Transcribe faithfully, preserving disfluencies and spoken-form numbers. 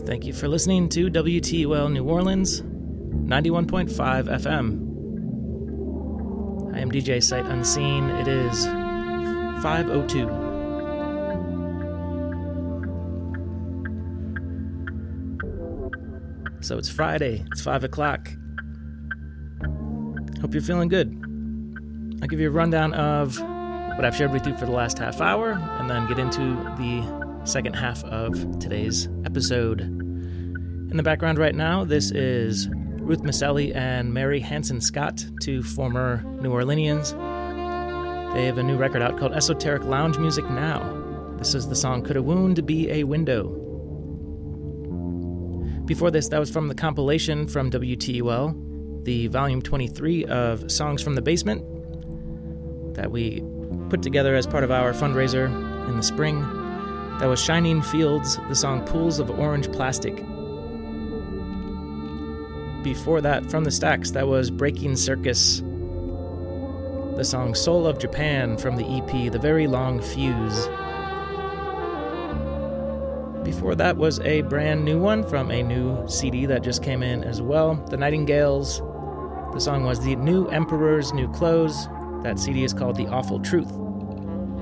Thank you for listening to W T U L New Orleans, ninety-one point five F M. I am D J Sight Unseen. It is five oh two. So it's Friday. It's five o'clock. Hope you're feeling good. I'll give you a rundown of what I've shared with you for the last half hour, and then get into the second half of today's episode. In the background right now, this is Ruth Maselli and Mary Hanson Scott, two former New Orleanians. They have a new record out called Esoteric Lounge Music Now. This is the song Could a Wound Be a Window? Before this, that was from the compilation from W T U L, the volume twenty-three of Songs from the Basement that we put together as part of our fundraiser in the spring. That was Shining Fields, the song Pools of Orange Plastic. Before that, from the Stacks, that was Breaking Circus, the song Soul of Japan from the E P The Very Long Fuse. Before that was a brand new one from a new C D that just came in as well, The Nightingales. The song was The New Emperor's New Clothes. That C D is called The Awful Truth.